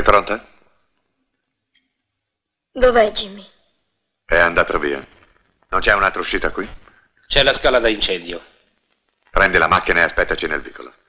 pronta? Dov'è Jimmy? È andato via. Non c'è un'altra uscita qui? C'è la scala da incendio. Prendi la macchina e aspettaci nel vicolo.